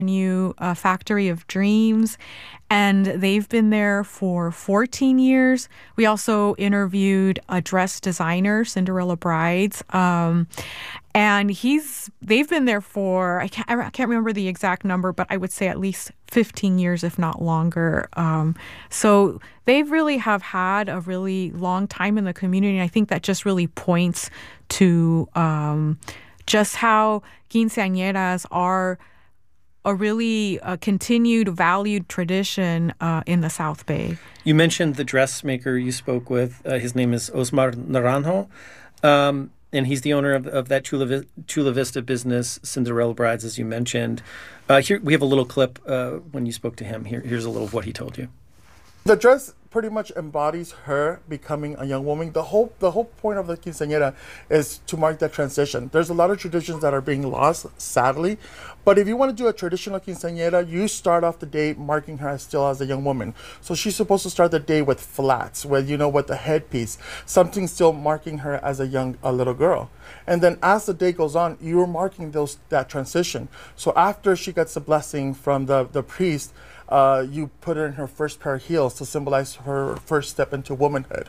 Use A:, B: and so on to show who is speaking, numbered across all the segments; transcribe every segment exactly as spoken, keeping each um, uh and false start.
A: new uh, Factory of Dreams, and they've been there for fourteen years. We also interviewed a dress designer, Cinderella Brides, um, and he's they've been there for I can't I can't remember the exact number, but I would say at least fifteen years, if not longer. Um, so they really have had a really long time in the community, and I think that just really points to um, just how quinceañeras are a really uh, continued, valued tradition uh, in the South Bay.
B: You mentioned the dressmaker you spoke with. Uh, his name is Osmar Naranjo, um, and he's the owner of, of that Chula, Vi- Chula Vista business, Cinderella Brides, as you mentioned. Uh, here we have a little clip uh, when you spoke to him. Here, here's a little of what he told you.
C: The dress pretty much embodies her becoming a young woman. The whole the whole point of the quinceañera is to mark that transition. There's a lot of traditions that are being lost, sadly. But if you want to do a traditional quinceañera, you start off the day marking her as still as a young woman. So she's supposed to start the day with flats, with, you know, with the headpiece, something still marking her as a young, a little girl. And then as the day goes on, you're marking those that transition. So after she gets the blessing from the, the priest, Uh, you put her in her first pair of heels to symbolize her first step into womanhood.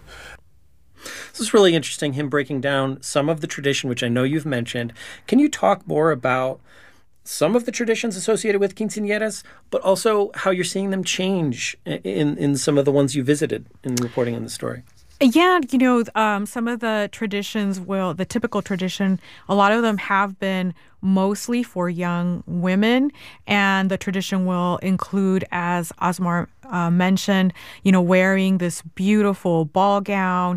B: This is really interesting, him breaking down some of the tradition, which I know you've mentioned. Can you talk more about some of the traditions associated with quinceañeras, but also how you're seeing them change in, in some of the ones you visited in reporting on the story?
A: Yeah, you know, um, some of the traditions will, the typical tradition, a lot of them have been mostly for young women. And the tradition will include, as Osmar uh, mentioned, you know, wearing this beautiful ball gown.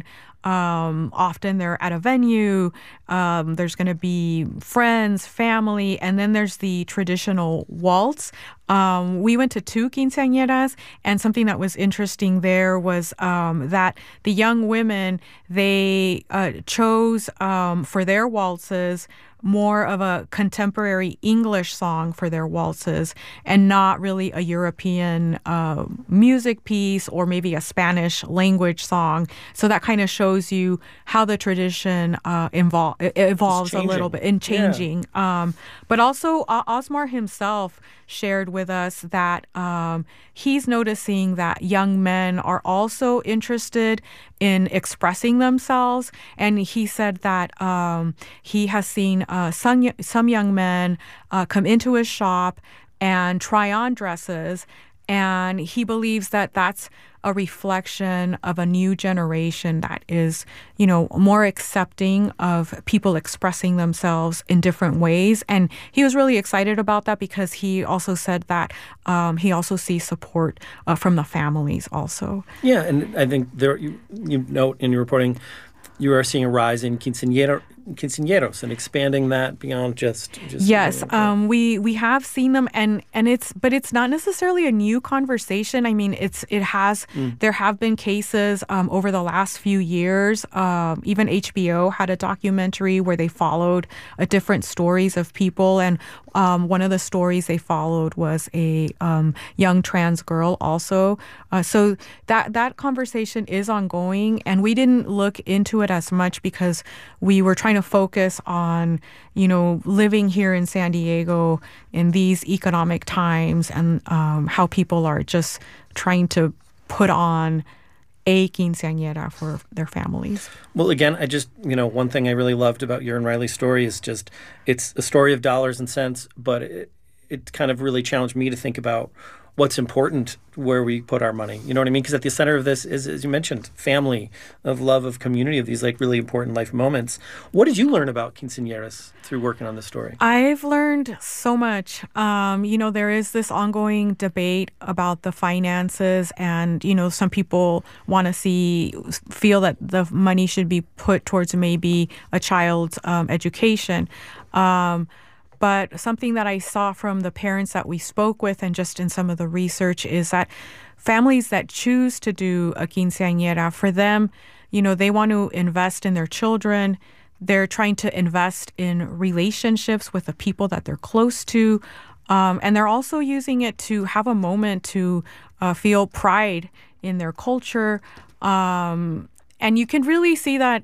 A: Um, often they're at a venue. Um, there's going to be friends, family, and then there's the traditional waltz. Um, we went to two quinceañeras, and something that was interesting there was um, that the young women, they uh, chose um, for their waltzes more of a contemporary English song for their waltzes and not really a European uh, music piece or maybe a Spanish language song. So that kind of shows you how the tradition uh, invol- evolves a little bit in changing. Yeah. Um, but also uh, Osmar himself shared with us that um, he's noticing that young men are also interested in expressing themselves. And he said that um, he has seen uh, some, some young men uh, come into his shop and try on dresses. And he believes that that's a reflection of a new generation that is, you know, more accepting of people expressing themselves in different ways. And he was really excited about that because he also said that um, he also sees support uh, from the families also.
B: Yeah, and I think there you, you note in your reporting, you are seeing a rise in quinceañera, quinceañeros and expanding that beyond just, just
A: yes um we we have seen them, and and it's but it's not necessarily a new conversation. I mean, it's it has mm. there have been cases um over the last few years. Um even H B O had a documentary where they followed uh, different stories of people, and um one of the stories they followed was a um young trans girl also. Uh, so that that conversation is ongoing, and we didn't look into it as much because we were trying to focus on, you know, living here in San Diego in these economic times, and um, how people are just trying to put on a quinceañera for their families.
B: Well, again, I just, you know, one thing I really loved about your and Riley's story is just, it's a story of dollars and cents, but it, it kind of really challenged me to think about what's important where we put our money. You know what I mean? Because at the center of this is, as you mentioned, family, of love, of community, of these like really important life moments. What did you learn about quinceañeras through working on this story?
A: I've learned so much. Um, you know, there is this ongoing debate about the finances, and, you know, some people want to see, feel that the money should be put towards maybe a child's um, education. Um, But something that I saw from the parents that we spoke with and just in some of the research is that families that choose to do a quinceañera, for them, you know, they want to invest in their children. They're trying to invest in relationships with the people that they're close to. Um, and they're also using it to have a moment to uh, feel pride in their culture. Um, and you can really see that,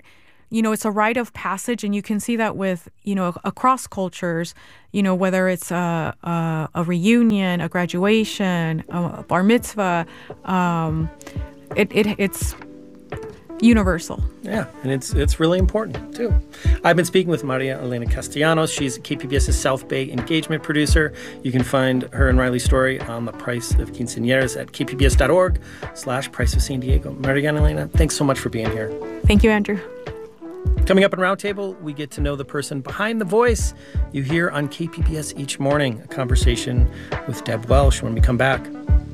A: you know, it's a rite of passage, and you can see that with, you know, across cultures, you know, whether it's a, a, a reunion, a graduation, a bar mitzvah, um, it, it it's universal.
B: Yeah, and it's it's really important, too. I've been speaking with Maria Elena Castellanos. She's KPBS's South Bay engagement producer. You can find her and Riley's story on the price of quinceañeras at kpbs.org slash price of San Diego. Maria Elena, thanks so much for being here.
A: Thank you, Andrew.
B: Coming up in Roundtable, we get to know the person behind the voice you hear on K P B S each morning, a conversation with Deb Welsh when we come back.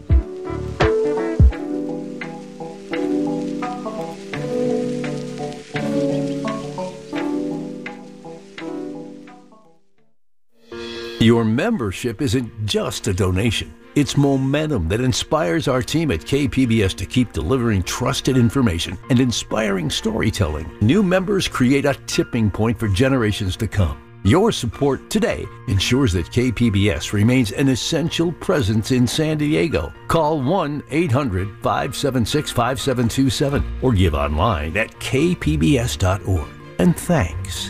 D: Your membership isn't just a donation. It's momentum that inspires our team at K P B S to keep delivering trusted information and inspiring storytelling. New members create a tipping point for generations to come. Your support today ensures that K P B S remains an essential presence in San Diego. Call one eight hundred five seven six five seven two seven or give online at k p b s dot org. And thanks.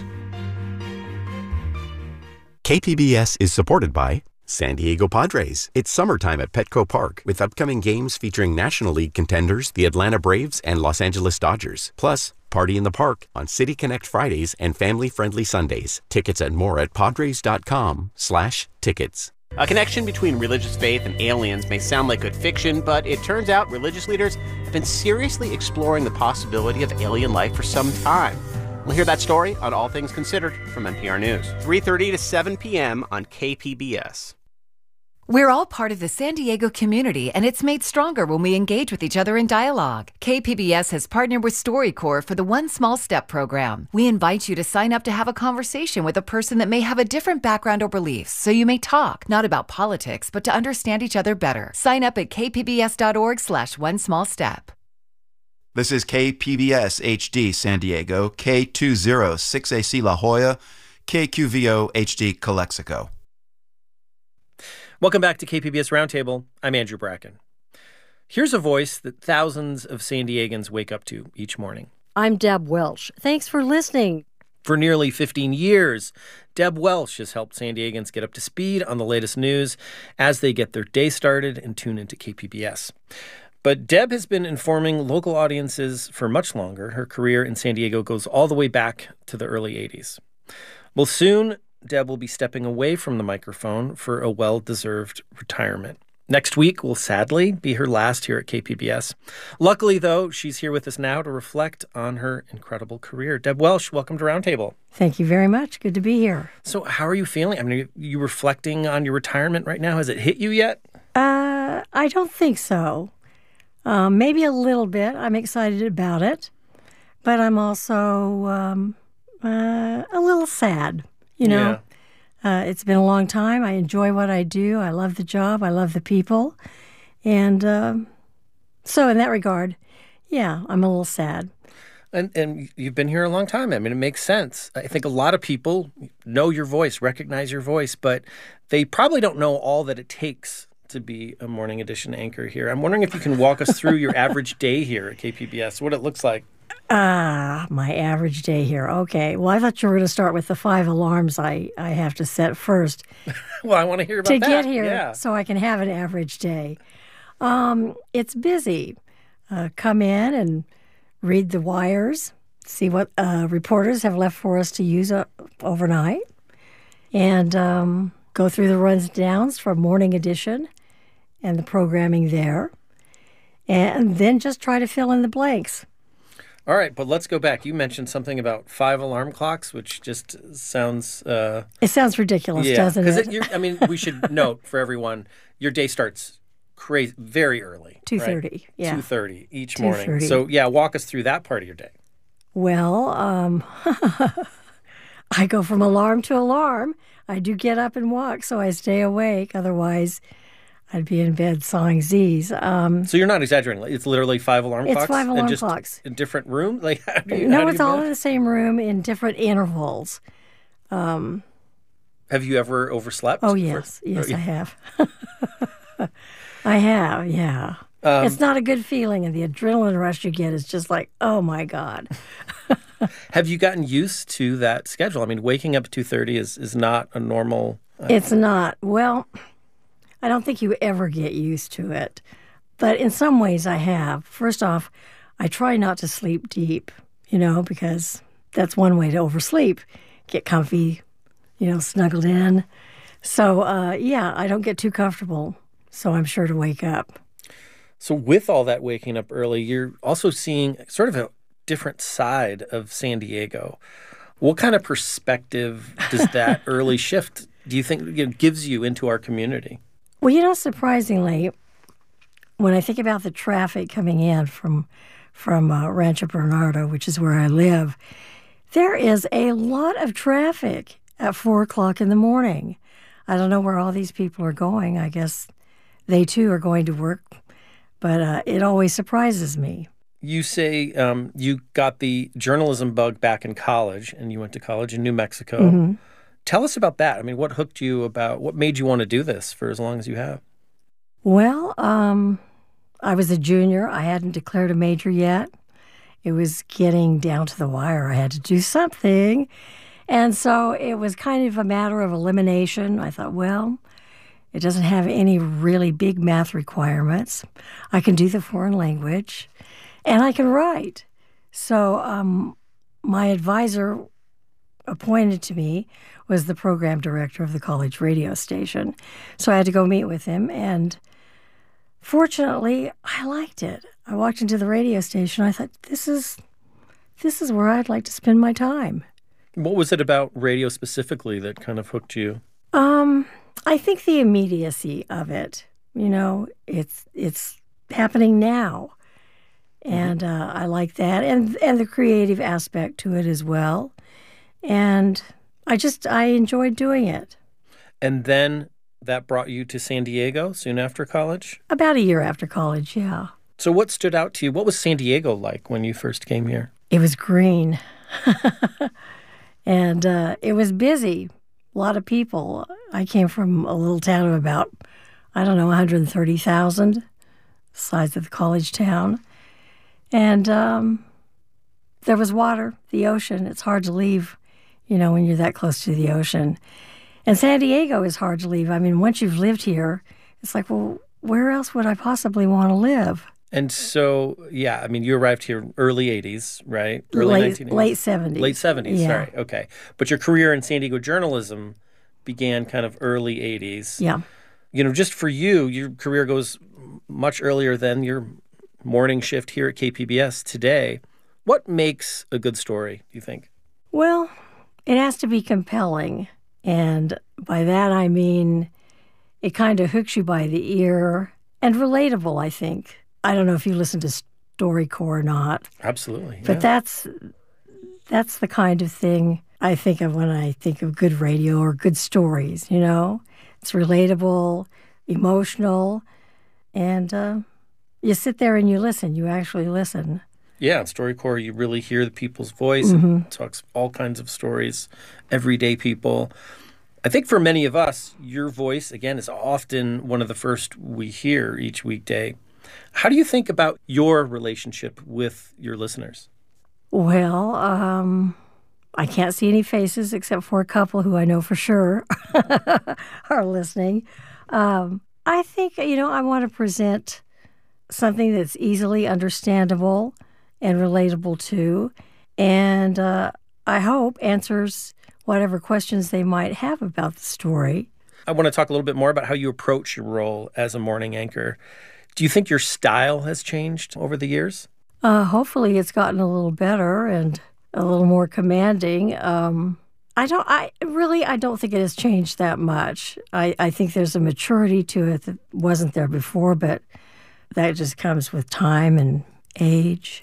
E: K P B S is supported by San Diego Padres. It's summertime at Petco Park with upcoming games featuring National League contenders, the Atlanta Braves and Los Angeles Dodgers. Plus, party in the park on City Connect Fridays and family-friendly Sundays. Tickets and more at padres.com slash tickets.
F: A connection between religious faith and aliens may sound like good fiction, but it turns out religious leaders have been seriously exploring the possibility of alien life for some time. We'll hear that story on All Things Considered from N P R News, three thirty to seven p.m. on K P B S.
G: We're all part of the San Diego community, and it's made stronger when we engage with each other in dialogue. K P B S has partnered with StoryCorps for the One Small Step program. We invite you to sign up to have a conversation with a person that may have a different background or beliefs, so you may talk, not about politics, but to understand each other better. Sign up at kpbs.org slash one small step.
H: This is K P B S H D San Diego, K two oh six A C La Jolla, K Q V O H D Calexico.
B: Welcome back to K P B S Roundtable. I'm Andrew Bracken. Here's a voice that thousands of San Diegans wake up to each morning.
I: I'm Deb Welsh. Thanks for listening.
B: For nearly fifteen years, Deb Welsh has helped San Diegans get up to speed on the latest news as they get their day started and tune into K P B S. But Deb has been informing local audiences for much longer. Her career in San Diego goes all the way back to the early eighties. Well, soon, Deb will be stepping away from the microphone for a well-deserved retirement. Next week will sadly be her last here at K P B S. Luckily, though, she's here with us now to reflect on her incredible career. Deb Welsh, welcome to Roundtable.
I: Thank you very much. Good to be here.
B: So how are you feeling? I mean, are you reflecting on your retirement right now? Has it hit you yet?
I: Uh, I don't think so. Um, maybe a little bit. I'm excited about it. But I'm also um, uh, a little sad, you know. Yeah. Uh, it's been a long time. I enjoy what I do. I love the job. I love the people. And um, so in that regard, yeah, I'm a little sad.
B: And and you've been here a long time. I mean, it makes sense. I think a lot of people know your voice, recognize your voice, but they probably don't know all that it takes to be a morning edition anchor here. I'm wondering if you can walk us through your average day here at K P B S, what it looks like.
I: Ah, my average day here. Okay. Well, I thought you were going to start with the five alarms I, I have to set first.
B: Well, I want to hear about
I: to
B: that.
I: To get here
B: yeah.
I: so I can have an average day. Um, it's busy. Uh, come in and read the wires, see what uh, reporters have left for us to use uh, overnight, and um, go through the runs downs for morning edition and the programming there, and then just try to fill in the blanks.
B: All right, but let's go back. You mentioned something about five alarm clocks, which just sounds... Uh,
I: it sounds ridiculous,
B: yeah,
I: doesn't it?
B: Because I mean, we should note for everyone, your day starts crazy, very early.
I: two thirty,
B: right?
I: yeah.
B: two thirty each morning.
I: two thirty.
B: So, yeah, walk us through that part of your day.
I: Well, um, I go from alarm to alarm. I do get up and walk, so I stay awake. Otherwise, I'd be in bed sawing Z's. Um,
B: so you're not exaggerating. It's literally five alarm
I: it's
B: clocks?
I: It's five alarm
B: and just
I: clocks.
B: In different rooms? Like, how do you,
I: no,
B: how do
I: it's
B: you
I: all
B: manage?
I: in the same room in different intervals. Um,
B: have you ever overslept?
I: Oh, yes. For, yes,
B: or,
I: I have. I have, yeah. Um, it's not a good feeling, and the adrenaline rush you get is just like, oh, my God.
B: Have you gotten used to that schedule? I mean, waking up at two thirty is, is not a normal... Uh,
I: it's not. Well, I don't think you ever get used to it. But in some ways I have. First off, I try not to sleep deep, you know, because that's one way to oversleep. Get comfy, you know, snuggled in. So, uh, yeah, I don't get too comfortable, so I'm sure to wake up.
B: So with all that waking up early, you're also seeing sort of a different side of San Diego. What kind of perspective does that early shift, do you think, you know, gives you into our community?
I: Well, you know, surprisingly, when I think about the traffic coming in from from uh, Rancho Bernardo, which is where I live, there is a lot of traffic at four o'clock in the morning. I don't know where all these people are going. I guess they, too, are going to work. But uh, it always surprises me.
B: You say um, you got the journalism bug back in college, and you went to college in New Mexico.
I: Mm-hmm.
B: Tell us about that. I mean, what hooked you about, what made you want to do this for as long as you have?
I: Well, um, I was a junior. I hadn't declared a major yet. It was getting down to the wire. I had to do something. And so it was kind of a matter of elimination. I thought, well, it doesn't have any really big math requirements. I can do the foreign language, and I can write. So um, my advisor appointed to me was the program director of the college radio station. So I had to go meet with him, and fortunately, I liked it. I walked into the radio station. I thought, this is this is where I'd like to spend my time.
B: What was it about radio specifically that kind of hooked you?
I: Um, I think the immediacy of it. You know, it's it's happening now, and uh, I like that, and and the creative aspect to it as well. And I just I enjoyed doing it.
B: And then that brought you to San Diego soon after college?
I: About a year after college, yeah.
B: So what stood out to you? What was San Diego like when you first came here?
I: It was green. And uh, it was busy. A lot of people. I came from a little town of about, I don't know, one hundred thirty thousand, size of the college town. And um, there was water, the ocean. It's hard to leave, you know, when you're that close to the ocean. And San Diego is hard to leave. I mean, once you've lived here, it's like, well, where else would I possibly want to live?
B: And so, yeah, I mean, you arrived here early eighties, right? Early
I: late,
B: nineteen eighties?
I: late seventies.
B: Late seventies,
I: yeah.
B: Sorry, okay. But your career in San Diego journalism began kind of early eighties.
I: Yeah.
B: You know, just for you, your career goes much earlier than your morning shift here at K P B S today. What makes a good story, do you think?
I: Well, it has to be compelling. And by that, I mean, it kind of hooks you by the ear and relatable, I think. I don't know if you listen to StoryCorps or not.
B: Absolutely.
I: But
B: yeah.
I: that's that's the kind of thing I think of when I think of good radio or good stories, you know? It's relatable, emotional, and uh, you sit there and you listen. You actually listen.
B: Yeah, in StoryCorps, you really hear the people's voice.
I: Mm-hmm.
B: It talks all kinds of stories, everyday people. I think for many of us, your voice, again, is often one of the first we hear each weekday. How do you think about your relationship with your listeners?
I: Well, um, I can't see any faces except for a couple who I know for sure are listening. Um, I think, you know, I want to present something that's easily understandable and relatable to, and uh, I hope answers whatever questions they might have about the story.
B: I want to talk a little bit more about how you approach your role as a morning anchor. Do you think your style has changed over the years?
I: Uh, hopefully it's gotten a little better and a little more commanding. Um, I don't, I really, I don't think it has changed that much. I, I think there's a maturity to it that wasn't there before, but that just comes with time and age.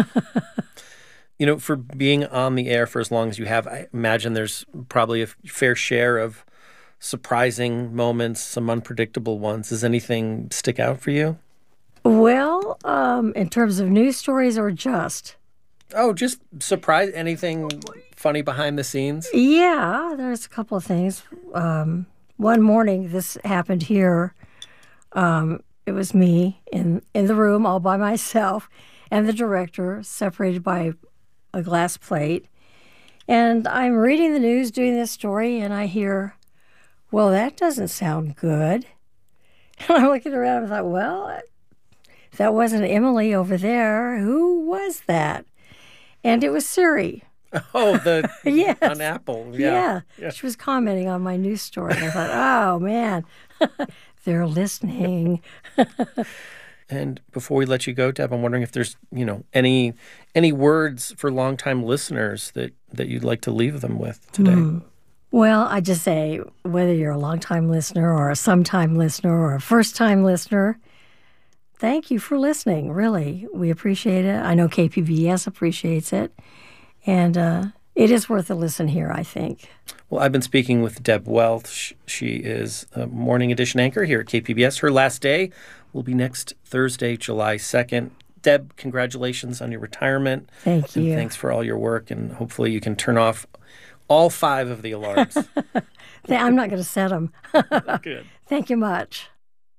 B: You know, for being on the air for as long as you have, I imagine there's probably a fair share of surprising moments, some unpredictable ones. Does anything stick out for you?
I: Well, um, in terms of news stories or just?
B: Oh, just surprise, anything funny behind the scenes?
I: Yeah, there's a couple of things. Um, one morning, this happened here. Um, it was me in, in the room all by myself and the director separated by a glass plate. And I'm reading the news, doing this story, and I hear, well, that doesn't sound good. And I'm looking around and I thought, well, that wasn't Emily over there. Who was that? And it was Siri.
B: Oh, the
I: yes.
B: on Apple. Yeah.
I: Yeah.
B: yeah.
I: She was commenting on my news story. And I thought, oh, man, they're listening.
B: And before we let you go, Deb, I'm wondering if there's, you know, any any words for longtime listeners that, that you'd like to leave them with today.
I: Mm. Well, I just say, whether you're a longtime listener or a sometime listener or a first-time listener, thank you for listening, really. We appreciate it. I know K P B S appreciates it. And uh, it is worth a listen here, I think. Well,
B: I've been speaking with Deb Welch. She is a morning edition anchor here at K P B S. Her last day will be next Thursday, July second. Deb, congratulations on your retirement.
I: Thank you.
B: And thanks for all your work, and hopefully you can turn off all five of the alarms.
I: I'm not going to set them.
B: Good.
I: Thank you much.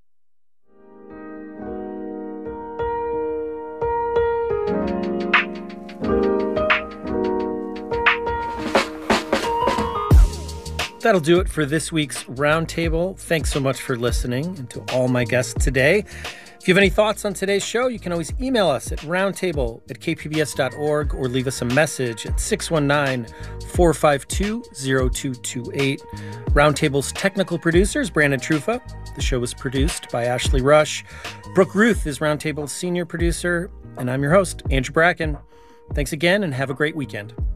B: That'll do it for this week's Roundtable. Thanks so much for listening, and to all my guests today. If you have any thoughts on today's show, you can always email us at roundtable at k p b s dot org or leave us a message at six one nine, four five two, zero two two eight. Roundtable's technical producer is Brandon Trufa. The show was produced by Ashley Rush. Brooke Ruth is Roundtable's senior producer, and I'm your host, Andrew Bracken. Thanks again, and have a great weekend.